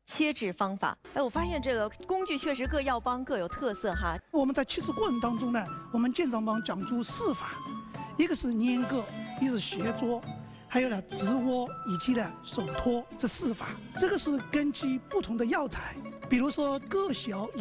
切制方法。我发现这个工具确实各药帮各有特色哈。 我们在切制过程当中呢，我们建厂帮讲究4法，一个是粘个，一个是斜捉，还有呢直窝以及呢手托这4法。这个是根据不同的药材，比如说个小